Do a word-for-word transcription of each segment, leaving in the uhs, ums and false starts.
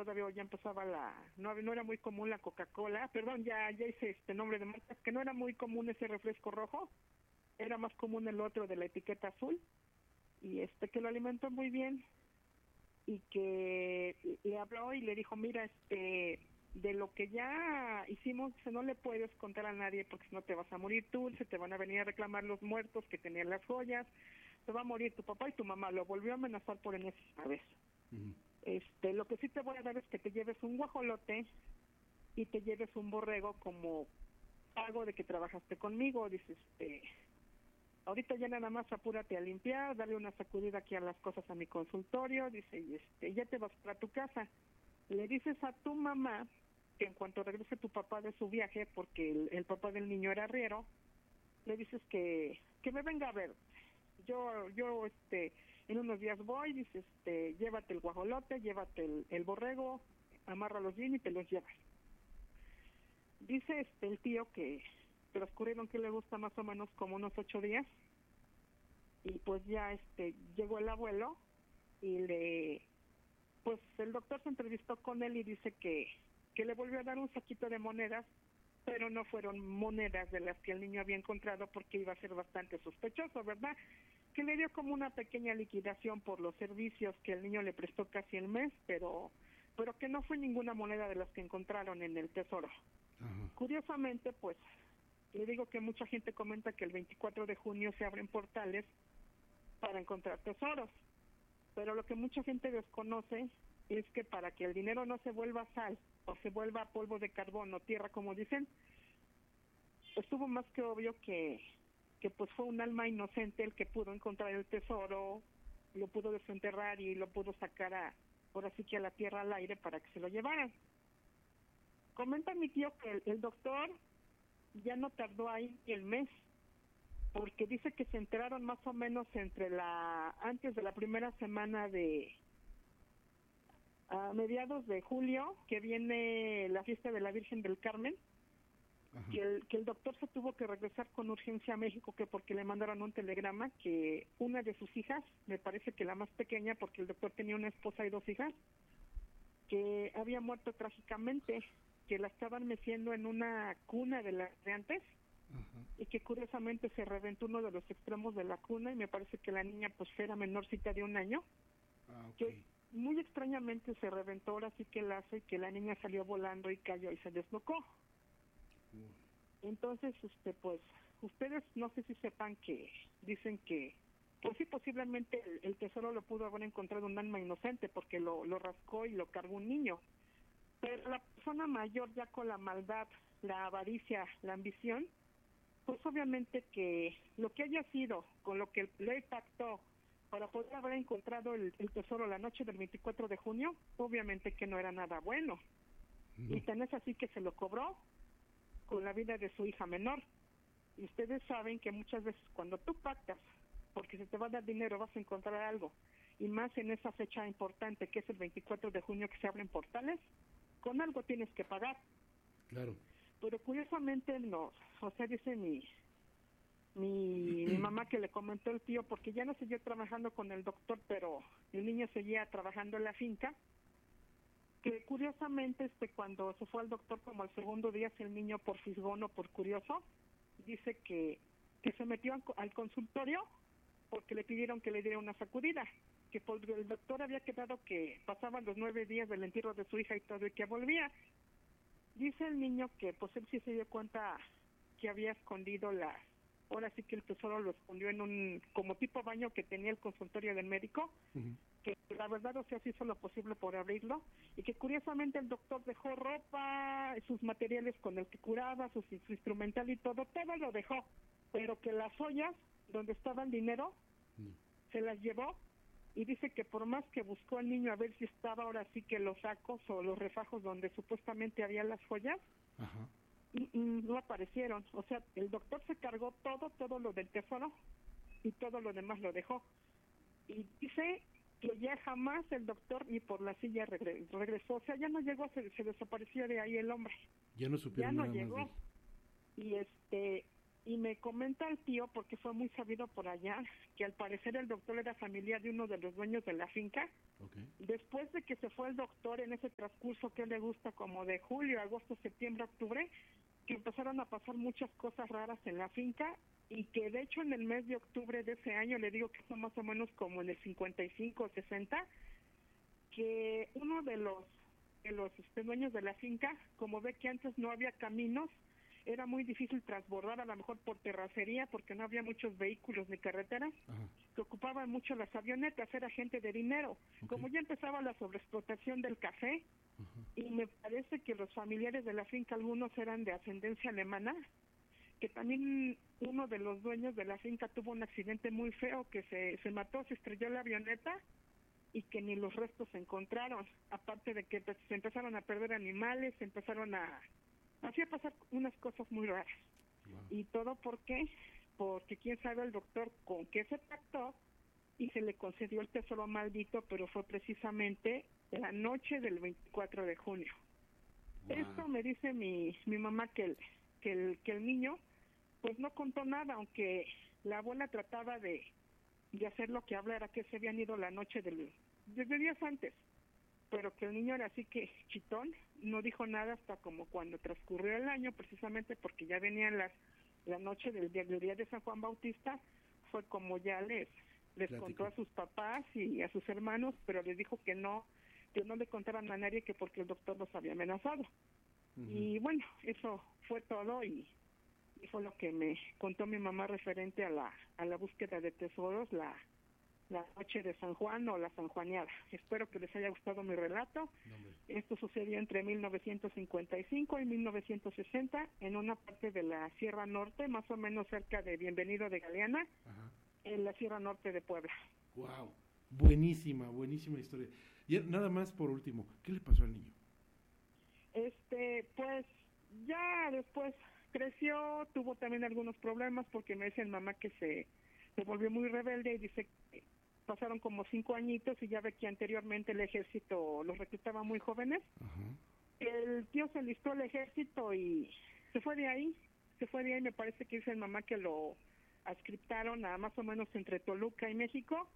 todavía ya empezaba la, no, no era muy común la Coca-Cola, perdón, ya, ya hice este nombre de marcas, que no era muy común ese refresco rojo, era más común el otro de la etiqueta azul, y este que lo alimentó muy bien, y que le habló y le dijo, mira, este, de lo que ya hicimos, no le puedes contar a nadie porque si no te vas a morir tú, se te van a venir a reclamar los muertos que tenían las joyas, se va a morir tu papá y tu mamá. Lo volvió a amenazar por enésima vez. Uh-huh. Este, lo que sí te voy a dar es que te lleves un guajolote y te lleves un borrego como algo de que trabajaste conmigo. Dices, este, ahorita ya nada más apúrate a limpiar, dale una sacudida aquí a las cosas a mi consultorio, dice, y este, ya te vas para tu casa. Le dices a tu mamá que en cuanto regrese tu papá de su viaje, porque el, el papá del niño era arriero, le dices que, que me venga a ver. Yo, yo, este, en unos días voy, dices, este, llévate el guajolote, llévate el, el borrego, amárralos bien y te los llevas. Dice este el tío que transcurrieron, que le gusta más o menos como unos ocho días, y pues ya este llegó el abuelo y le, pues el doctor se entrevistó con él y dice que, que le volvió a dar un saquito de monedas, pero no fueron monedas de las que el niño había encontrado porque iba a ser bastante sospechoso, ¿verdad? Que le dio como una pequeña liquidación por los servicios que el niño le prestó casi el mes, pero, pero que no fue ninguna moneda de las que encontraron en el tesoro. Ajá. Curiosamente, pues, le digo que mucha gente comenta que el veinticuatro de junio se abren portales para encontrar tesoros, pero lo que mucha gente desconoce es que para que el dinero no se vuelva sal o se vuelva polvo de carbón o tierra, como dicen, estuvo más que obvio que, que pues fue un alma inocente el que pudo encontrar el tesoro, lo pudo desenterrar y lo pudo sacar a, por así que a la tierra, al aire, para que se lo llevaran. Comenta mi tío que el, el doctor ya no tardó ahí el mes, porque dice que se enteraron más o menos entre la, antes de la primera semana de, a mediados de julio, que viene la fiesta de la Virgen del Carmen, que el, que el doctor se tuvo que regresar con urgencia a México, que porque le mandaron un telegrama que una de sus hijas, me parece que la más pequeña, porque el doctor tenía una esposa y dos hijas, que había muerto trágicamente, que la estaban meciendo en una cuna de las de antes, uh-huh. y que curiosamente se reventó uno de los extremos de la cuna, y me parece que la niña pues era menorcita de un año, ah, okay. que muy extrañamente se reventó, ahora sí que la hace que la niña salió volando y cayó y se deslocó. Uh. Entonces, este pues, ustedes no sé si sepan que dicen que, pues sí, posiblemente el, el tesoro lo pudo haber encontrado un alma inocente, porque lo, lo rascó y lo cargó un niño. Pero la persona mayor, ya con la maldad, la avaricia, la ambición, pues obviamente que lo que haya sido, con lo que le pactó para poder haber encontrado el, el tesoro la noche del veinticuatro de junio, obviamente que no era nada bueno. No. Y tan es así que se lo cobró con la vida de su hija menor. Y ustedes saben que muchas veces cuando tú pactas, porque se te va a dar dinero, vas a encontrar algo, y más en esa fecha importante que es el veinticuatro de junio que se abren portales, con algo tienes que pagar. Claro. Pero curiosamente no, o sea, dice mi, mi, mi mamá que le comentó el tío, porque ya no siguió trabajando con el doctor, pero el niño seguía trabajando en la finca, que curiosamente este cuando se fue al doctor como al segundo día, si el niño por fisgón o por curioso, dice que, que se metió al, al consultorio porque le pidieron que le diera una sacudida, que por el doctor había quedado que pasaban los nueve días del entierro de su hija y todo, y que volvía. Dice el niño que pues él sí se dio cuenta que había escondido la, ahora sí que el tesoro lo escondió en un como tipo baño que tenía el consultorio del médico, uh-huh. que la verdad o sea se hizo lo posible por abrirlo, y que curiosamente el doctor dejó ropa, sus materiales con el que curaba, su, su instrumental y todo, todo lo dejó, pero que las ollas donde estaba el dinero uh-huh. se las llevó. Y dice que por más que buscó al niño a ver si estaba ahora sí que los sacos o los refajos donde supuestamente había las joyas, ajá. Y, y no aparecieron. O sea, el doctor se cargó todo, todo lo del tesoro y todo lo demás lo dejó. Y dice que ya jamás el doctor ni por la silla regre- regresó. O sea, ya no llegó, se, se desapareció de ahí el hombre. Ya no supieron Ya no nada llegó. Más de... Y este... Y me comenta el tío, porque fue muy sabido por allá, que al parecer el doctor era familiar de uno de los dueños de la finca. Okay. Después de que se fue el doctor en ese transcurso que le gusta como de julio, agosto, septiembre, octubre, que empezaron a pasar muchas cosas raras en la finca y que de hecho en el mes de octubre de ese año, le digo que fue más o menos como en el cincuenta y cinco o sesenta, que uno de los, de los este, dueños de la finca, como ve que antes no había caminos, era muy difícil transbordar, a lo mejor por terracería, porque no había muchos vehículos ni carreteras, Ajá. que ocupaban mucho las avionetas, era gente de dinero. Okay. Como ya empezaba la sobreexplotación del café, uh-huh. y me parece que los familiares de la finca, algunos eran de ascendencia alemana, que también uno de los dueños de la finca tuvo un accidente muy feo, que se, se mató, se estrelló la avioneta, y que ni los restos se encontraron, aparte de que pues, se empezaron a perder animales, se empezaron a... hacía pasar unas cosas muy raras. Wow. ¿Y todo por qué? Porque quién sabe el doctor con qué se pactó y se le concedió el tesoro maldito, pero fue precisamente la noche del veinticuatro de junio. Wow. Esto me dice mi mi mamá que el, que el que el niño pues no contó nada, aunque la abuela trataba de, de hacer lo que hablara, que se habían ido la noche del desde días antes, pero que el niño era así que chitón, no dijo nada hasta como cuando transcurrió el año, precisamente porque ya venían las la noche del día, del día de San Juan Bautista, fue como ya les les Plático. Contó a sus papás y a sus hermanos, pero les dijo que no, que no le contaran a nadie, que porque el doctor los había amenazado. Uh-huh. Y bueno, eso fue todo y, y fue lo que me contó mi mamá referente a la a la búsqueda de tesoros, la la noche de San Juan o la sanjuaneada. Espero que les haya gustado mi relato. No, Esto sucedió entre mil novecientos cincuenta y cinco y mil novecientos sesenta en una parte de la Sierra Norte, más o menos cerca de Bienvenido de Galeana, ajá, en la Sierra Norte de Puebla. Wow, buenísima, buenísima historia. Y nada más por último, ¿qué le pasó al niño? Este, pues ya después creció, tuvo también algunos problemas porque me dice mamá que se, se volvió muy rebelde y dice que pasaron como cinco añitos y ya ve que anteriormente el ejército los reclutaba muy jóvenes. Uh-huh. El tío se alistó al ejército y se fue de ahí, se fue de ahí, me parece que dice el mamá que lo adscriptaron a más o menos entre Toluca y México,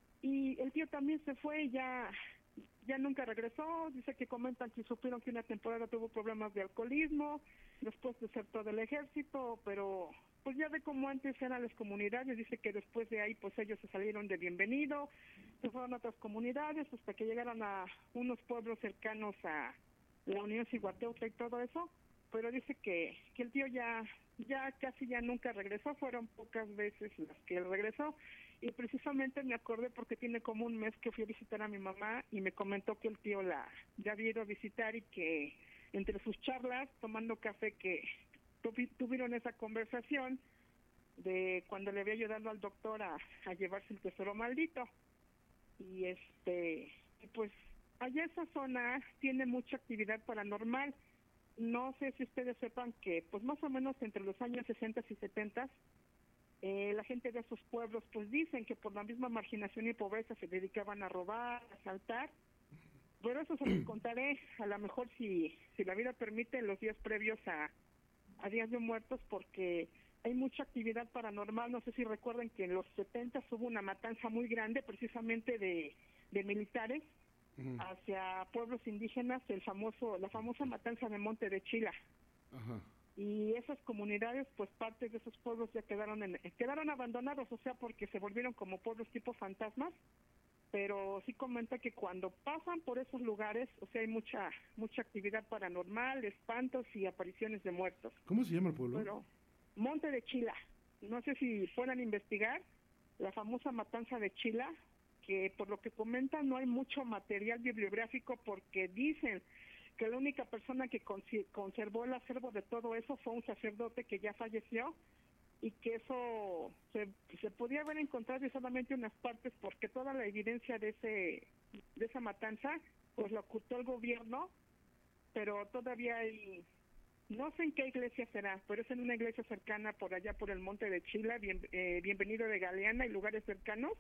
y el tío también se fue y ya, ya nunca regresó. Dice que comentan que supieron que una temporada tuvo problemas de alcoholismo, después desertó del ejército, pero... pues ya ve como antes eran las comunidades, dice que después de ahí pues ellos se salieron de Bienvenido, se fueron a otras comunidades hasta que llegaron a unos pueblos cercanos a la Unión Ciguateutla y todo eso, pero dice que, que el tío ya ya casi ya nunca regresó, fueron pocas veces las que él regresó, y precisamente me acordé porque tiene como un mes que fui a visitar a mi mamá y me comentó que el tío la ya había ido a visitar y que entre sus charlas, tomando café, que tuvieron esa conversación de cuando le había ayudado al doctor a, a llevarse el tesoro maldito. Y este, pues allá esa zona tiene mucha actividad paranormal. No sé si ustedes sepan que pues más o menos entre los años sesenta y setenta eh, la gente de esos pueblos pues dicen que por la misma marginación y pobreza se dedicaban a robar, a asaltar. Pero eso se los contaré a lo mejor si, si la vida permite en los días previos a a Días de Muertos, porque hay mucha actividad paranormal. No sé si recuerden que en los setenta hubo una matanza muy grande precisamente de, de militares uh-huh. hacia pueblos indígenas, el famoso la famosa matanza de Monte de Chila. Uh-huh. Y esas comunidades, pues partes de esos pueblos ya quedaron en, quedaron abandonados, o sea, porque se volvieron como pueblos tipo fantasmas. Pero sí comenta que cuando pasan por esos lugares, o sea, hay mucha mucha actividad paranormal, espantos y apariciones de muertos. ¿Cómo se llama el pueblo? Bueno, Monte de Chila. No sé si puedan investigar la famosa matanza de Chila, que por lo que comentan no hay mucho material bibliográfico porque dicen que la única persona que conservó el acervo de todo eso fue un sacerdote que ya falleció, y que eso se, se podía haber encontrado solamente unas partes porque toda la evidencia de ese de esa matanza pues la ocultó el gobierno, pero todavía hay, no sé en qué iglesia será, pero es en una iglesia cercana por allá por el Monte de Chila, bien, eh, Bienvenido de Galeana y lugares cercanos,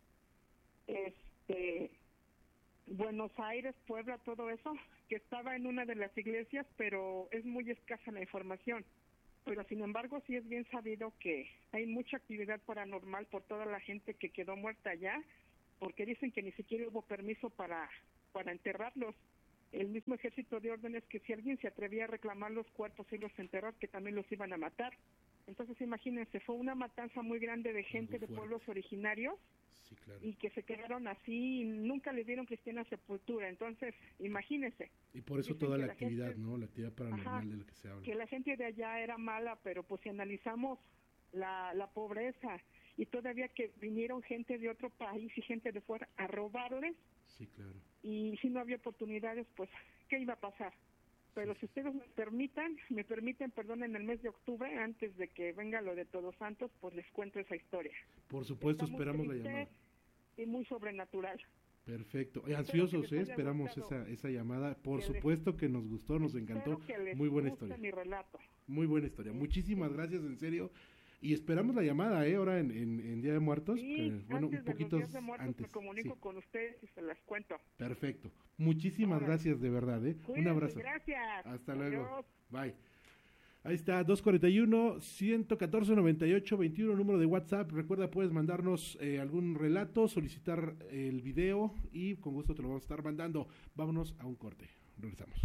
este Buenos Aires, Puebla, todo eso, que estaba en una de las iglesias, pero es muy escasa la información. pero sin embargo sí es bien sabido que hay mucha actividad paranormal por toda la gente que quedó muerta allá, porque dicen que ni siquiera hubo permiso para, para enterrarlos. El mismo ejército de órdenes que si alguien se atrevía a reclamar los cuerpos y los enterrar, que también los iban a matar. Entonces imagínense, fue una matanza muy grande de gente de pueblos originarios. Sí, claro. Y que se quedaron así y nunca les dieron cristiana sepultura. Entonces, imagínense. Y por eso toda la, la actividad, gente, ¿no? La actividad paranormal, ajá, de la que se habla. Que la gente de allá era mala, pero pues si analizamos la, la pobreza y todavía que vinieron gente de otro país y gente de fuera a robarles. Sí, claro. Y si no había oportunidades, pues, ¿qué iba a pasar? Pero sí, si ustedes me permitan, me permiten, perdón, en el mes de octubre, antes de que venga lo de Todos Santos, pues les cuento esa historia. Por supuesto, Está esperamos la llamada. Y muy sobrenatural. Perfecto. Eh, ansiosos, eh, esperamos esa esa llamada. Por que supuesto les, que nos gustó, nos encantó. Muy buena historia. Mi relato. Muy buena historia. Sí. Muchísimas gracias, en serio. Y esperamos la llamada, ¿eh? Ahora en, en, en Día de Muertos. Sí, eh, bueno, antes un poquito de los días de muertos antes. Me comunico sí. con ustedes y se las cuento. Perfecto. Muchísimas Ahora. gracias, de verdad, ¿eh? Cuídense, un abrazo. Gracias. Hasta Adiós. luego. Bye. Ahí está, dos cuarenta y uno, ciento catorce, noventa y ocho, veintiuno, número de WhatsApp. Recuerda, puedes mandarnos eh, algún relato, solicitar el video y con gusto te lo vamos a estar mandando. Vámonos a un corte. Regresamos.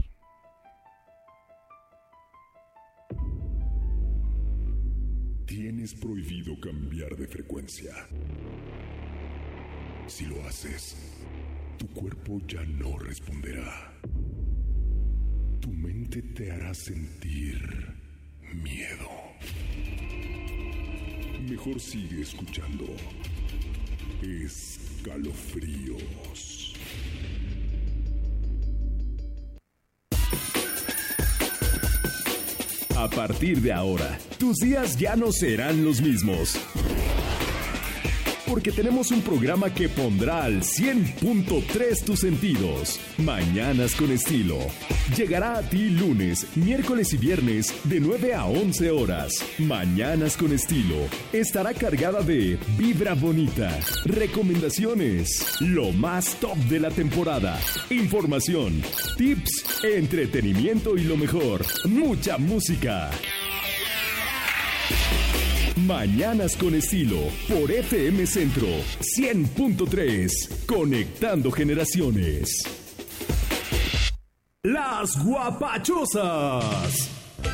Tienes prohibido cambiar de frecuencia. Si lo haces, tu cuerpo ya no responderá. Tu mente te hará sentir miedo. Mejor sigue escuchando Escalofríos. A partir de ahora, tus días ya no serán los mismos. Porque tenemos un programa que pondrá al cien punto tres tus sentidos. Mañanas con Estilo. Llegará a ti lunes, miércoles y viernes de nueve a once horas. Mañanas con Estilo. Estará cargada de vibra bonita, recomendaciones, lo más top de la temporada, información, tips, entretenimiento y lo mejor, mucha música. Mañanas con Estilo, por F M Centro, cien punto tres, conectando generaciones. Las Guapachosas.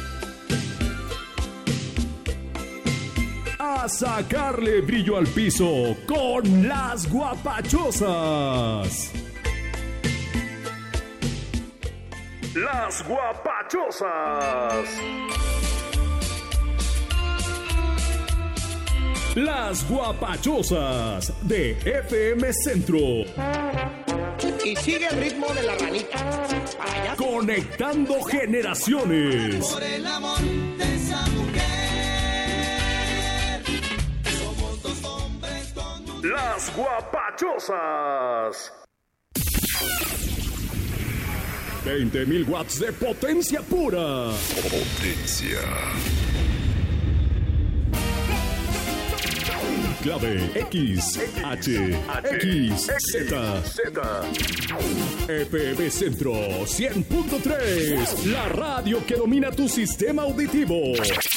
A sacarle brillo al piso con Las Guapachosas. Las Guapachosas. Las Guapachosas de F M Centro. Y sigue el ritmo de la ranita. Allá. Conectando generaciones. Por el amor de esa mujer. Somos dos hombres con un... Las Guapachosas. veinte mil watts de potencia pura. Potencia. Clave X, H, X, Z, F M Centro cien punto tres, la radio que domina tu sistema auditivo.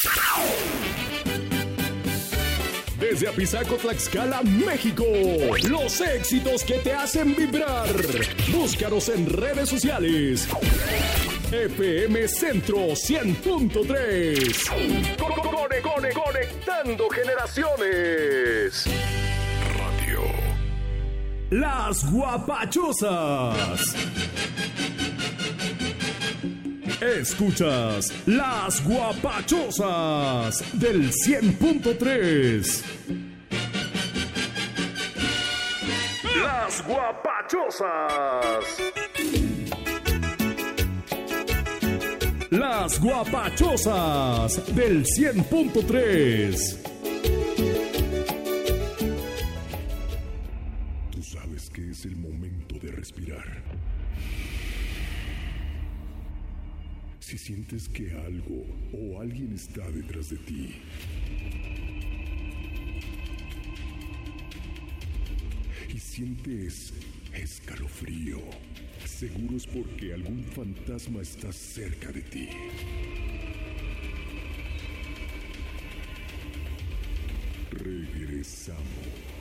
Desde Apizaco, Tlaxcala, México, los éxitos que te hacen vibrar. Búscanos en redes sociales. F M Centro cien punto tres. Cone, cone, conectando generaciones. Radio. Las Guapachosas. Escuchas Las Guapachosas del cien punto tres. Las Guapachosas. Las Guapachosas del cien punto tres. Tú sabes que es el momento de respirar. Si sientes que algo o alguien está detrás de ti, y sientes escalofrío, seguro es porque algún fantasma está cerca de ti. Regresamos.